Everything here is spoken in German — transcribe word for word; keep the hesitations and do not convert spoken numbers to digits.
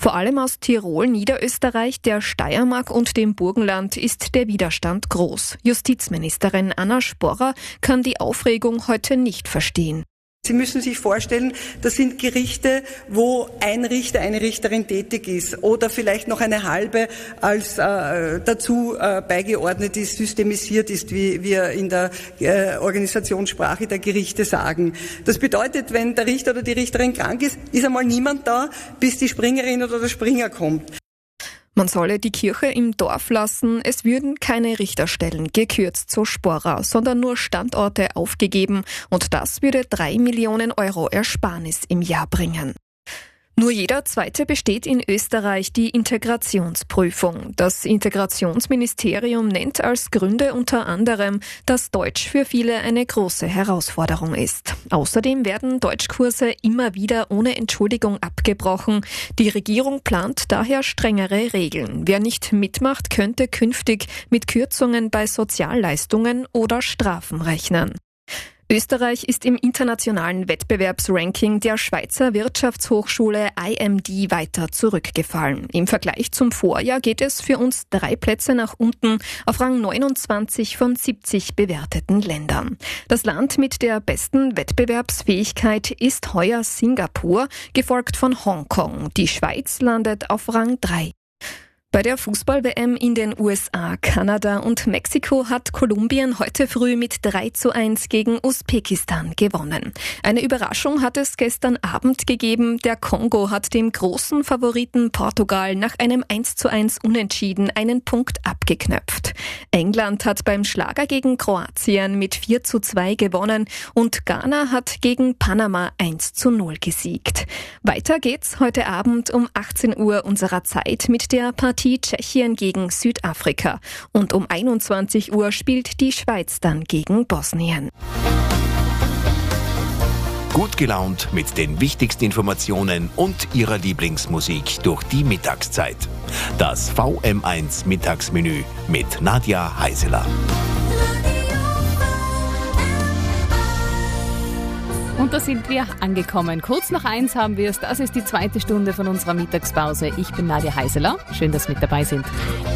Vor allem aus Tirol, Niederösterreich, der Steiermark und dem Burgenland ist der Widerstand groß. Justizministerin Anna Sporrer kann die Aufregung heute nicht verstehen. Sie müssen sich vorstellen, das sind Gerichte, wo ein Richter, eine Richterin tätig ist oder vielleicht noch eine halbe als äh, dazu äh, beigeordnet ist, systemisiert ist, wie wir in der äh, Organisationssprache der Gerichte sagen. Das bedeutet, wenn der Richter oder die Richterin krank ist, ist einmal niemand da, bis die Springerin oder der Springer kommt. Man solle die Kirche im Dorf lassen, es würden keine Richterstellen gekürzt, so Sporrer, sondern nur Standorte aufgegeben und das würde drei Millionen Euro Ersparnis im Jahr bringen. Nur jeder Zweite besteht in Österreich die Integrationsprüfung. Das Integrationsministerium nennt als Gründe unter anderem, dass Deutsch für viele eine große Herausforderung ist. Außerdem werden Deutschkurse immer wieder ohne Entschuldigung abgebrochen. Die Regierung plant daher strengere Regeln. Wer nicht mitmacht, könnte künftig mit Kürzungen bei Sozialleistungen oder Strafen rechnen. Österreich ist im internationalen Wettbewerbsranking der Schweizer Wirtschaftshochschule I M D weiter zurückgefallen. Im Vergleich zum Vorjahr geht es für uns drei Plätze nach unten auf Rang neunundzwanzig von siebzig bewerteten Ländern. Das Land mit der besten Wettbewerbsfähigkeit ist heuer Singapur, gefolgt von Hongkong. Die Schweiz landet auf Rang drei. Bei der Fußball-W M in den U S A, Kanada und Mexiko hat Kolumbien heute früh mit drei zu eins gegen Usbekistan gewonnen. Eine Überraschung hat es gestern Abend gegeben. Der Kongo hat dem großen Favoriten Portugal nach einem eins zu eins Unentschieden einen Punkt abgeknöpft. England hat beim Schlager gegen Kroatien mit vier zu zwei gewonnen und Ghana hat gegen Panama eins zu null gesiegt. Weiter geht's heute Abend um achtzehn Uhr unserer Zeit mit der Partie Tschechien gegen Südafrika. Und um einundzwanzig Uhr spielt die Schweiz dann gegen Bosnien. Gut gelaunt mit den wichtigsten Informationen und Ihrer Lieblingsmusik durch die Mittagszeit. Das V M eins Mittagsmenü mit Nadja Heiseler. Und da sind wir angekommen. Kurz nach eins haben wir es. Das ist die zweite Stunde von unserer Mittagspause. Ich bin Nadja Heiseler. Schön, dass Sie mit dabei sind.